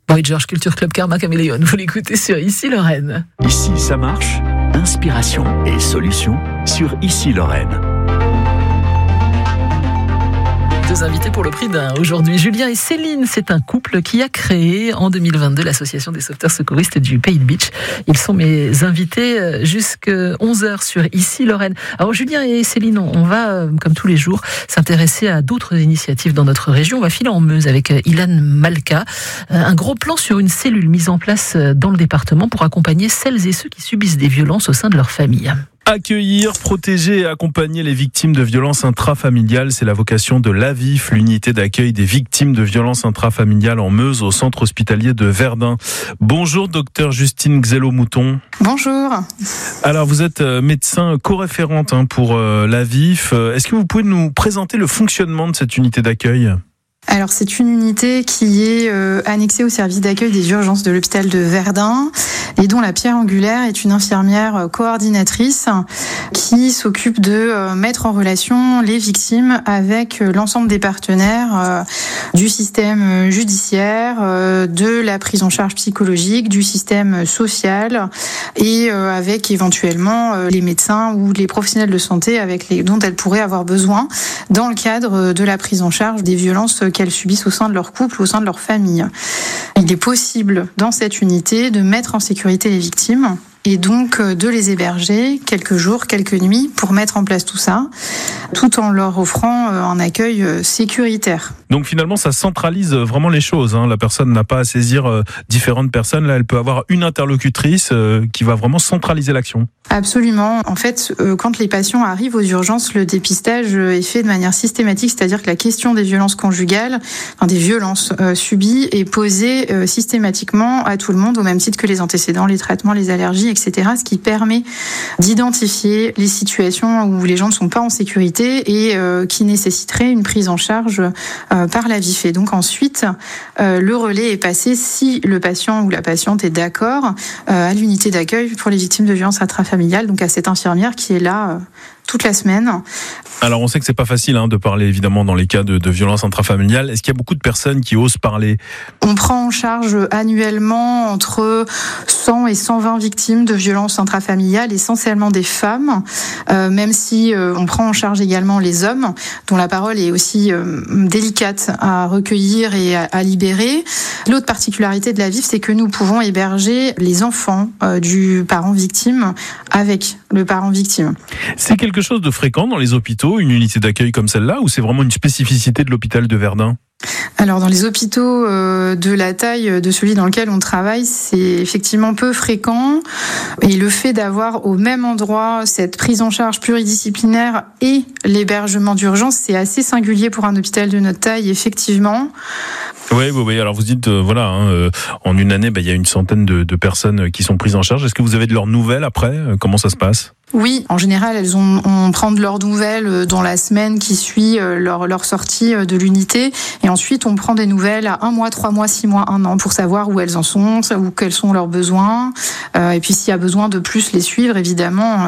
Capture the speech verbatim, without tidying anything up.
Boy George, Culture Club Karma Caméléon, vous l'écoutez sur Ici Lorraine. Ici ça marche, inspiration et solution sur Ici Lorraine. Deux invités pour le prix d'un aujourd'hui. Julien et Céline, c'est un couple qui a créé en deux mille vingt-deux l'association des sauveteurs secouristes du Pays de Bitche. Ils sont mes invités jusqu'à onze heures sur Ici Lorraine. Alors Julien et Céline, on va, comme tous les jours, s'intéresser à d'autres initiatives dans notre région. On va filer en Meuse avec Ilan Malka. Un gros plan sur une cellule mise en place dans le département pour accompagner celles et ceux qui subissent des violences au sein de leur famille. Accueillir, protéger et accompagner les victimes de violences intrafamiliales, c'est la vocation de l'A V I F, l'unité d'accueil des victimes de violences intrafamiliales en Meuse, au centre hospitalier de Verdun. Bonjour, docteur Justine Xelo-Mouton. Bonjour. Alors, vous êtes médecin co-référente pour l'A V I F. Est-ce que vous pouvez nous présenter le fonctionnement de cette unité d'accueil ? Alors c'est une unité qui est euh, annexée au service d'accueil des urgences de l'hôpital de Verdun et dont la pierre angulaire est une infirmière coordinatrice qui s'occupe de euh, mettre en relation les victimes avec euh, l'ensemble des partenaires euh, du système judiciaire, euh, de la prise en charge psychologique, du système social et euh, avec éventuellement euh, les médecins ou les professionnels de santé avec les, dont elles pourraient avoir besoin dans le cadre de la prise en charge des violences qu'elles subissent au sein de leur couple, au sein de leur famille. Il est possible dans cette unité de mettre en sécurité les victimes et donc de les héberger quelques jours, quelques nuits pour mettre en place tout ça, tout en leur offrant un accueil sécuritaire. Donc finalement, ça centralise vraiment les choses. Hein. La personne n'a pas à saisir euh, différentes personnes. Là, elle peut avoir une interlocutrice euh, qui va vraiment centraliser l'action. Absolument. En fait, euh, quand les patients arrivent aux urgences, le dépistage est fait de manière systématique, c'est-à-dire que la question des violences conjugales, enfin des violences euh, subies, est posée euh, systématiquement à tout le monde, au même titre que les antécédents, les traitements, les allergies, et cetera. Ce qui permet d'identifier les situations où les gens ne sont pas en sécurité et euh, qui nécessiteraient une prise en charge euh, par la V I F. Et donc ensuite, euh, le relais est passé, si le patient ou la patiente est d'accord, euh, à l'unité d'accueil pour les victimes de violences intrafamiliales, donc à cette infirmière qui est là euh, toute la semaine. Alors on sait que c'est pas facile hein, de parler évidemment dans les cas de, de violences intrafamiliales. Est-ce qu'il y a beaucoup de personnes qui osent parler ? On prend en charge annuellement entre cent et cent vingt victimes de violences intrafamiliales, essentiellement des femmes, euh, même si euh, on prend en charge également les hommes, dont la parole est aussi euh, délicate à recueillir et à, à libérer. L'autre particularité de la V I F, c'est que nous pouvons héberger les enfants euh, du parent victime avec le parent victime. C'est quelque chose de fréquent dans les hôpitaux, une unité d'accueil comme celle-là, ou c'est vraiment une spécificité de l'hôpital de Verdun ? Alors dans les hôpitaux euh, de la taille de celui dans lequel on travaille, c'est effectivement peu fréquent. Et le fait d'avoir au même endroit cette prise en charge pluridisciplinaire et l'hébergement d'urgence, c'est assez singulier pour un hôpital de notre taille, effectivement. Oui, oui, oui. Alors vous dites, euh, voilà, hein, euh, en une année, bah, il y a une centaine de, de personnes qui sont prises en charge. Est-ce que vous avez de leurs nouvelles après ? Comment ça se passe ? Oui, en général, elles ont, on prend de leurs nouvelles dans la semaine qui suit leur, leur sortie de l'unité. Et ensuite, on prend des nouvelles à un mois, trois mois, six mois, un an pour savoir où elles en sont, où quels sont leurs besoins. Euh, et puis, s'il y a besoin de plus les suivre, évidemment,